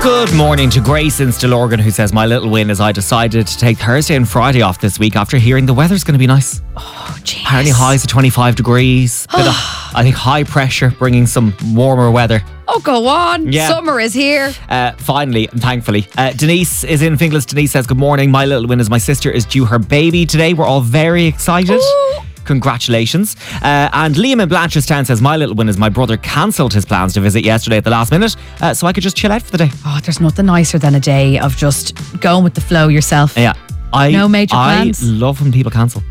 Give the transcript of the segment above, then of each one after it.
Good morning to Grace in Stillorgan, who says, my little win is I decided to take Thursday and Friday off this week after hearing the weather's going to be nice. Oh, jeez. Apparently highs of 25 degrees. Bit of, I think, high pressure bringing some warmer weather. Oh, go on. Yeah. Summer is here. Finally and thankfully. Denise is in Finglas. Denise says, good morning. My little win is my sister is due her baby today. We're all very excited. Ooh. Congratulations. And Liam in Blanchardstown says, my little win is my brother cancelled his plans to visit yesterday at the last minute, so I could just chill out for the day. Oh, there's nothing nicer than a day of just going with the flow yourself. Yeah. No major plans. I love when people cancel.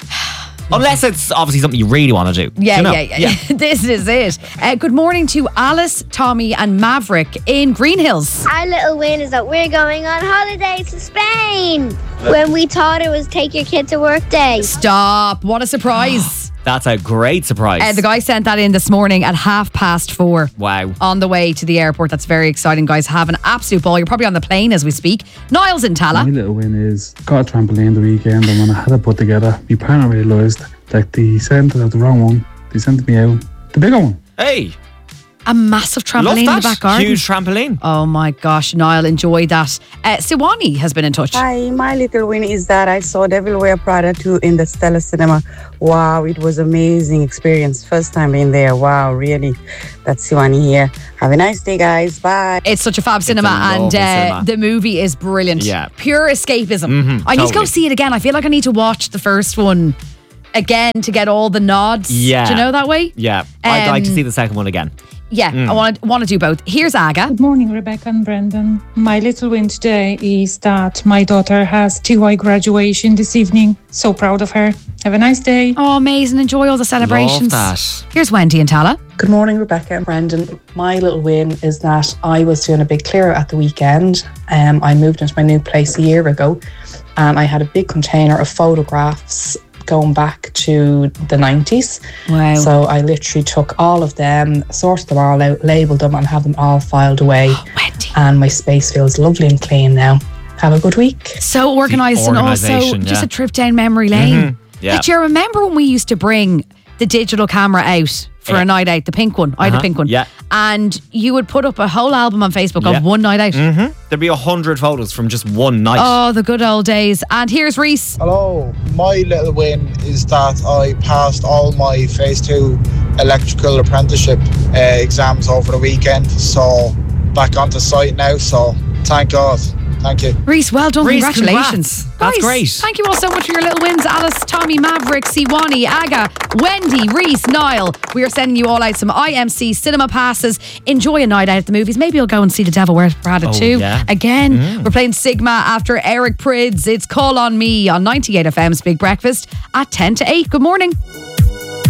Unless it's obviously something you really want to do. Yeah, you know? yeah. This is it. Good morning to Alice, Tommy and Maverick in Green Hills. Our little win is that we're going on holiday to Spain when we thought it was take your kid to work day. Stop. What a surprise. That's a great surprise. The guy sent that in this morning at 4:30. Wow. On the way to the airport. That's very exciting, guys. Have an absolute ball. You're probably on the plane as we speak. Niall's in Tala. My little win is got a trampoline the weekend, and when I had it put together, my partner realised that they sent the wrong one. They sent me out the bigger one. Hey. A massive trampoline Love in that. the back garden. Huge trampoline. Oh my gosh, Niall, enjoy that. Siwani has been in touch. Hi, my little win is that I saw Devil Wear Prada 2 in the Stella Cinema. Wow, it was amazing experience. First time in there. Wow, really. That's Siwani here. Have a nice day, guys. Bye. It's such a fab cinema, lovely and cinema. the movie is brilliant. Yeah. Pure escapism. I need to go totally. see it again. I feel like I need to watch the first one again to get all the nods. Yeah. Do you know that way? Yeah. I'd like to see the second one again. Yeah, I want to do both. Here's Aga. Good morning, Rebecca and Brendan. My little win today is that my daughter has TY graduation this evening. So proud of her. Have a nice day. Oh, amazing. Enjoy all the celebrations. Love that. Here's Wendy and Tala. Good morning, Rebecca and Brendan. My little win is that I was doing a big clear out at the weekend. I moved into my new place a year ago, and I had a big container of photographs going back to the 90s. Wow. So I literally took all of them, sorted them all out, labelled them, and have them all filed away. Oh, Wendy. And my space feels lovely and clean now. Have a good week. So organised, and also organisation, just yeah. a trip down memory lane. Yeah. Do you remember when we used to bring the digital camera out for a night out, the pink one? I had a pink one. Yeah. And you would put up a whole album on Facebook Yeah. of one night out. There'd be 100 photos from just one night. Oh, the good old days. And here's Reese. Hello, my little win is that I passed all my phase 2 electrical apprenticeship exams over the weekend, so back onto site now, so thank God. Thank you. Reese, well done. Reese, Congratulations. congrats. That's Guys, great. Thank you all so much for your little wins. Alice, Tommy, Maverick, Siwani, Aga, Wendy, Reese, Niall. We are sending you all out some IMC cinema passes. Enjoy a night out at the movies. Maybe you'll go and see The Devil Wears Prada 2 yeah. again. We're playing Sigma after Eric Prydz. It's Call on Me on 98 FM's Big Breakfast at 10 to 8. Good morning.